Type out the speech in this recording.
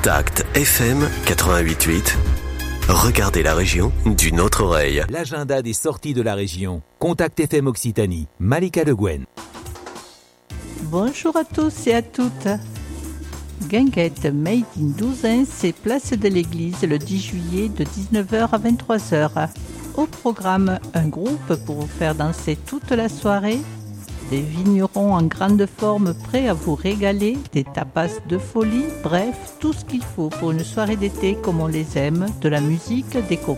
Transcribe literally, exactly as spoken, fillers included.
Contact F M quatre-vingt-huit virgule huit. Regardez la région d'une autre oreille. L'agenda des sorties de la région. Contact F M Occitanie. Malika Le Guen. Bonjour à tous et à toutes. Guinguette Made in Douzain, c'est place de l'église le dix juillet de dix-neuf heures à vingt-trois heures. Au programme, un groupe pour vous faire danser toute la soirée, des vignerons en grande forme prêts à vous régaler, des tapas de folie, bref, tout ce qu'il faut pour une soirée d'été comme on les aime, de la musique, des copains.